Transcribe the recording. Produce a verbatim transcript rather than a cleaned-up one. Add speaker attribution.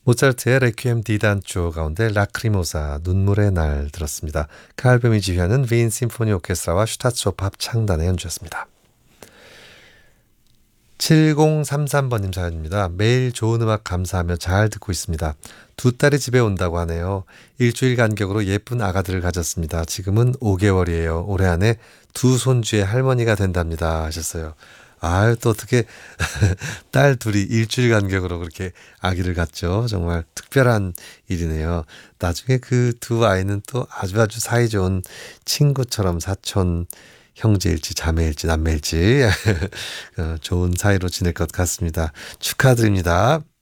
Speaker 1: 모차르트의 레퀴엠 D단조 가운데 라크리모사 눈물의 날 들었습니다. 칼범이 지휘하는 빈 심포니 오케스트라와 슈타츠오프 합창단의 연주였습니다. 칠공삼삼 번님 사연입니다. 매일 좋은 음악 감사하며 잘 듣고 있습니다. 두 딸이 집에 온다고 하네요. 일주일 간격으로 예쁜 아가들을 가졌습니다. 지금은 오 개월이에요. 올해 안에 두 손주의 할머니가 된답니다. 하셨어요. 아유, 또 어떻게 딸 둘이 일주일 간격으로 그렇게 아기를 갖죠. 정말 특별한 일이네요. 나중에 그 두 아이는 또 아주 아주 사이좋은 친구처럼 사촌 형제일지 자매일지 남매일지 어, 좋은 사이로 지낼 것 같습니다. 축하드립니다.